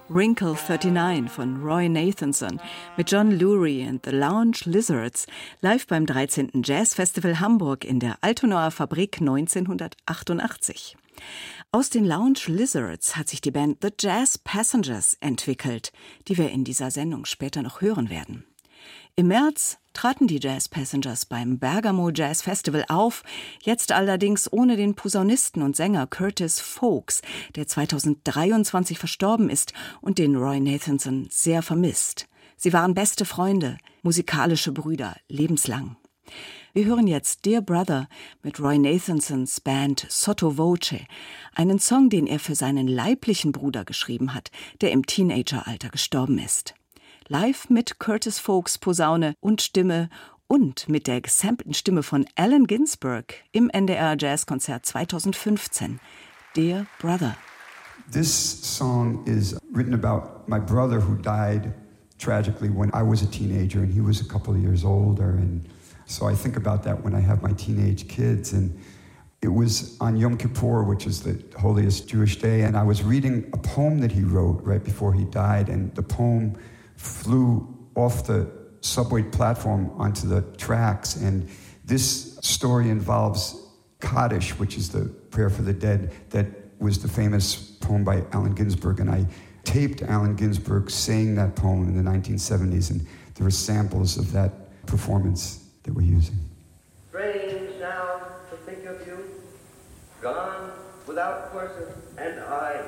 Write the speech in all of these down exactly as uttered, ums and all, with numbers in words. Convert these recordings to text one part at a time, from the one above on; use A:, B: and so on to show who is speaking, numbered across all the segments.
A: Wrinkle neunundvierzig von Roy Nathanson mit John Lurie and the Lounge Lizards live beim dreizehnten Jazzfestival Hamburg in der Altonaer Fabrik neunzehnhundertachtundachtzig. Aus den Lounge Lizards hat sich die Band The Jazz Passengers entwickelt, die wir in dieser Sendung später noch hören werden. Im März traten die Jazz Passengers beim Bergamo Jazz Festival auf, jetzt allerdings ohne den Posaunisten und Sänger Curtis Foulkes, der zweitausenddreiundzwanzig verstorben ist und den Roy Nathanson sehr vermisst. Sie waren beste Freunde, musikalische Brüder, lebenslang. Wir hören jetzt Dear Brother mit Roy Nathansons Band Sotto Voce, einen Song, den er für seinen leiblichen Bruder geschrieben hat, der im Teenageralter gestorben ist. Live mit Curtis Foulkes Posaune und Stimme und mit der gesampelten Stimme von Allen Ginsberg im N D R Jazzkonzert zweitausendfünfzehn. Dear Brother.
B: This song is written about my brother who died tragically when I was a teenager and he was a couple of years older, and so I think about that when I have my teenage kids. And it was on Yom Kippur, which is the holiest Jewish day, and I was reading a poem that he wrote right before he died, and the poem flew off the subway platform onto the tracks. And this story involves Kaddish, which is the prayer for the dead, that was the famous poem by Allen Ginsberg. And I taped Allen Ginsberg saying that poem in the nineteen seventies, and there are samples of that performance that we're using.
C: Strange now to think of you, gone without person and eye.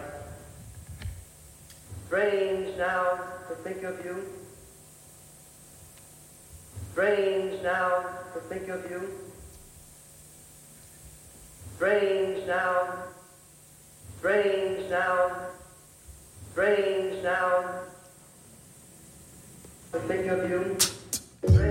C: Strange now to think of you. Strange now to think of you. Strange now. Strange now. Strange now to think of you.